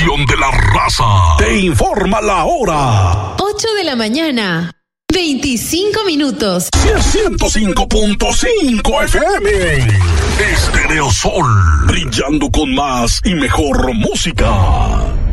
estación de la raza. Te informa la hora. 8 de la mañana. 25 minutos. 105.5 FM. Estereosol. Brillando con más y mejor música.